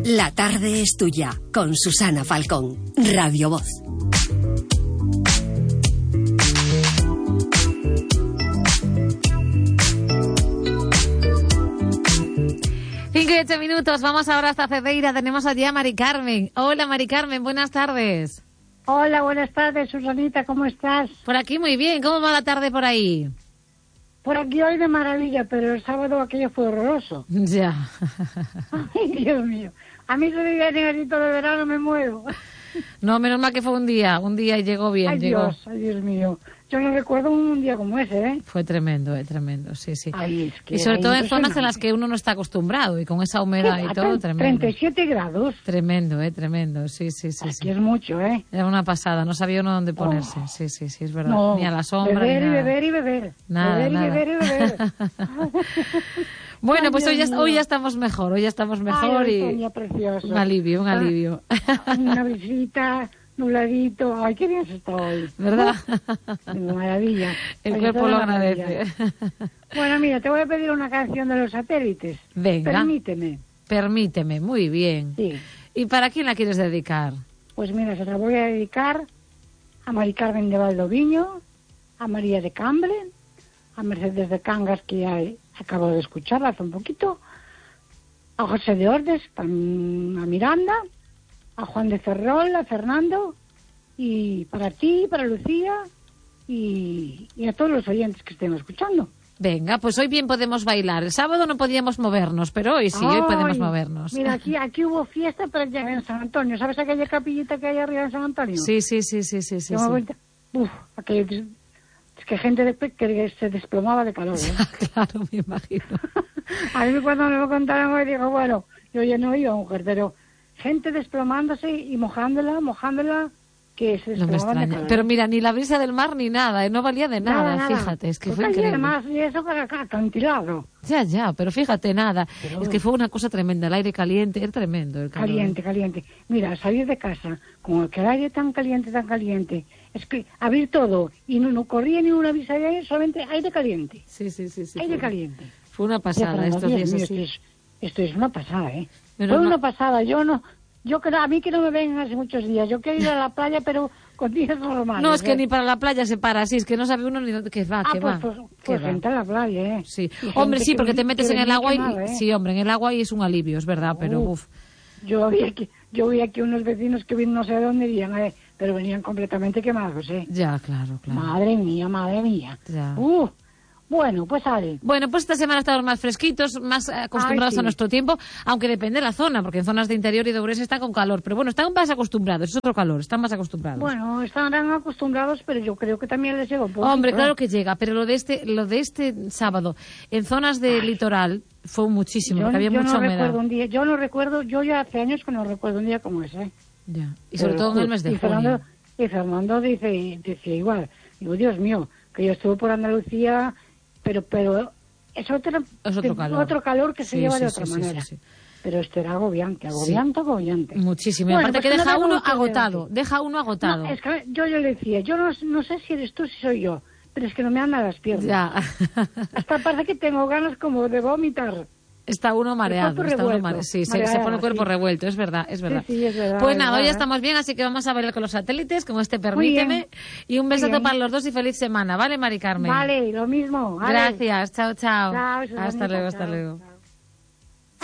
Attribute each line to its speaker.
Speaker 1: La tarde es tuya, con Susana Falcón, Radio Voz.
Speaker 2: Cinco y 8 minutos, vamos ahora hasta Cedeira, tenemos allí a Mari Carmen. Hola Mari Carmen, buenas tardes.
Speaker 3: Hola, buenas tardes, Susanita, ¿cómo estás?
Speaker 2: Por aquí muy bien, ¿cómo va la tarde por ahí?
Speaker 3: Por aquí hoy de maravilla, pero el sábado aquello fue horroroso.
Speaker 2: Ya.
Speaker 3: Ay, Dios mío, a mí se me viene grito de verano, me muero.
Speaker 2: No, menos mal que fue un día y llegó bien.
Speaker 3: Ay, Dios mío. Yo no recuerdo un día como ese, ¿eh?
Speaker 2: Fue tremendo, sí.
Speaker 3: Ay, es que
Speaker 2: y sobre todo en zonas en las que uno no está acostumbrado y con esa humedad y todo, tremendo.
Speaker 3: 37 grados.
Speaker 2: Tremendo, sí.
Speaker 3: Aquí es mucho, ¿eh?
Speaker 2: Era una pasada, no sabía uno dónde ponerse. Sí, es verdad.
Speaker 3: No,
Speaker 2: ni a la sombra,
Speaker 3: beber
Speaker 2: ni
Speaker 3: y
Speaker 2: nada.
Speaker 3: beber.
Speaker 2: Nada.
Speaker 3: Beber y beber.
Speaker 2: Bueno,
Speaker 3: Ay,
Speaker 2: pues hoy ya estamos mejor,
Speaker 3: Ay,
Speaker 2: y
Speaker 3: precioso.
Speaker 2: un alivio.
Speaker 3: Una visita, nubladito. Ay, qué bien se está hoy.
Speaker 2: ¿Verdad?
Speaker 3: Maravilla.
Speaker 2: El cuerpo lo agradece.
Speaker 3: Bueno, mira, te voy a pedir una canción de Los Satélites.
Speaker 2: Venga.
Speaker 3: Permíteme,
Speaker 2: muy bien.
Speaker 3: Sí.
Speaker 2: ¿Y para quién la quieres dedicar?
Speaker 3: Pues mira, se la voy a dedicar a Mari Carmen de Valdoviño, a María de Cambre, a Mercedes de Cangas, que ya acabo de escuchar hace un poquito, a José de Ordes, a Miranda, a Juan de Ferrol, a Fernando, y para ti, para Lucía, y a todos los oyentes que estén escuchando.
Speaker 2: Venga, pues hoy bien podemos bailar. El sábado no podíamos movernos, pero hoy sí, hoy podemos movernos.
Speaker 3: Mira, aquí hubo fiesta, pero ya en San Antonio. ¿Sabes aquella capillita que hay arriba en San Antonio?
Speaker 2: Sí.
Speaker 3: Aquello es que gente que se desplomaba de calor, ¿eh?
Speaker 2: Claro, me imagino.
Speaker 3: A mí cuando me lo contaron me digo, bueno, yo ya no iba, mujer, pero gente desplomándose y mojándola, que se
Speaker 2: No me
Speaker 3: desplomaban de
Speaker 2: extraña.
Speaker 3: calor.
Speaker 2: Pero mira, ni la brisa del mar ni nada, no valía de nada. Fíjate, es que fue increíble.
Speaker 3: Además, y eso para acantilado.
Speaker 2: Ya, pero fíjate, nada. Pero es que fue una cosa tremenda, el aire caliente, era tremendo el calor.
Speaker 3: Caliente. Mira, salir de casa con el aire tan caliente, es que abrir todo y no corría ni una brisa de aire, solamente aire caliente.
Speaker 2: Sí.
Speaker 3: Aire caliente.
Speaker 2: Fue una pasada estos días así.
Speaker 3: Esto es una pasada, ¿eh?
Speaker 2: Pero
Speaker 3: fue una pasada, yo creo, a mí que no me vengan hace muchos días, yo quiero ir a la playa, pero con días normales.
Speaker 2: No, es que ni para la playa se para así, es que no sabe uno ni dónde que va.
Speaker 3: Pues gente a la playa, ¿eh?
Speaker 2: Sí. Hombre, sí, porque te metes en el agua
Speaker 3: ¿eh?
Speaker 2: Sí, hombre, en el agua y es un alivio, es verdad, pero uff.
Speaker 3: Yo vi aquí unos vecinos que vienen no sé de dónde, pero venían completamente quemados, ¿eh?
Speaker 2: Ya, claro.
Speaker 3: Madre mía.
Speaker 2: Ya.
Speaker 3: Bueno, pues Ale.
Speaker 2: Bueno, pues esta semana estamos más fresquitos, más acostumbrados a nuestro tiempo, aunque depende de la zona, porque en zonas de interior y de Ourense está con calor. Pero bueno, están más acostumbrados, es otro calor, están más acostumbrados.
Speaker 3: Bueno, estarán acostumbrados, pero yo creo que también les llega un poco.
Speaker 2: Hombre, claro que llega, pero lo de este sábado, en zonas de litoral, fue muchísimo, porque había mucha humedad.
Speaker 3: Yo ya hace años que no recuerdo un día como ese.
Speaker 2: Ya, y sobre todo en el mes de junio.
Speaker 3: Y Fernando dice igual. Digo, Dios mío, que yo estuve por Andalucía, pero es otro calor que se lleva de otra manera. Sí. Pero esto era agobiante.
Speaker 2: Muchísimo. Y aparte que deja uno agotado.
Speaker 3: No, es que yo le decía, yo no sé si eres tú, si soy yo, pero es que no me andan las piernas.
Speaker 2: Ya.
Speaker 3: Hasta parece que tengo ganas como de vomitar.
Speaker 2: Está uno mareado, Sí, se pone el cuerpo revuelto, es verdad.
Speaker 3: Sí, es verdad.
Speaker 2: Pues nada, hoy ya estamos bien, así que vamos a bailar con los satélites, como Permíteme. Y un besazo para los dos y feliz semana, ¿vale, Mari Carmen?
Speaker 3: Vale, lo mismo.
Speaker 2: Gracias, chao.
Speaker 3: Chao,
Speaker 2: hasta luego.
Speaker 3: Chao.